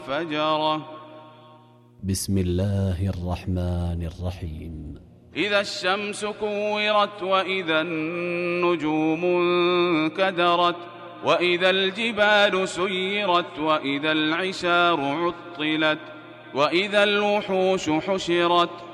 فجرة. بسم الله الرحمن الرحيم. إذا الشمس كورت وإذا النجوم انكدرت وإذا الجبال سيرت وإذا العشار عطلت وإذا الوحوش حشرت